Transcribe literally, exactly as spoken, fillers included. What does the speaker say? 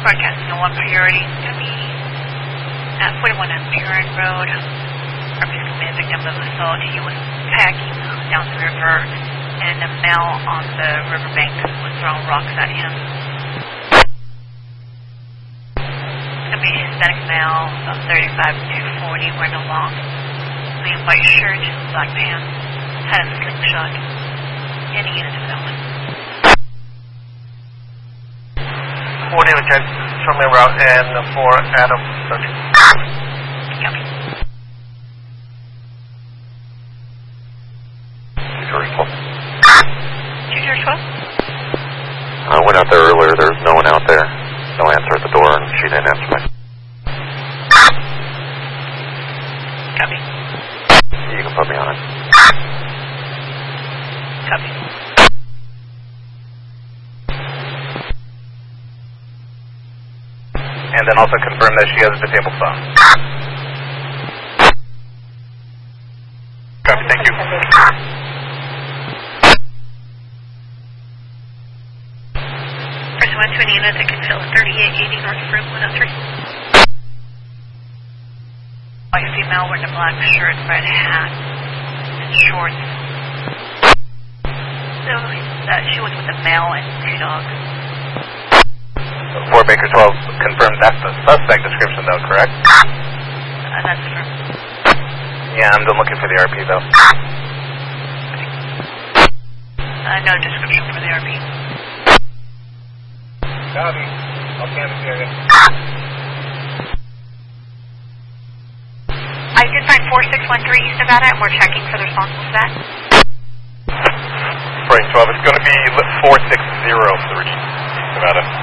Broadcasting on one priority. It's going to be at forty-one on Buren Road. R P's committed victim of assault. He was kayaking down the river, and a male on the riverbank was throwing rocks at him. It's going to be a Hispanic male, about thirty-five to forty, wearing a long, clean white shirt, black pants, had a slingshot. Any unit of that one. Coordinated check, terminal route, and for Adam thirty. Copy. two George twelve. two George twelve? I went out there earlier. There was no one out there. No answer at the door, and she didn't answer me. Copy. You can put me on it. Copy. And then also confirm that she has a disabled phone. Copy, thank you. Pursuant to an unit that can fill thirty-eight eighty North Route one oh three. White female wearing a black shirt, red hat, and shorts. So uh, she was with a male and two dogs. Fort Baker twelve confirmed that's the suspect description though, correct? Uh, that's from... Yeah, I'm done looking for the R P though. Uh, no description for the R P. Copy. I'll canvas the area. I did find four six one three East Nevada, and we're checking for the responsible for that. Spring twelve, it's going to be four six zero three East Nevada.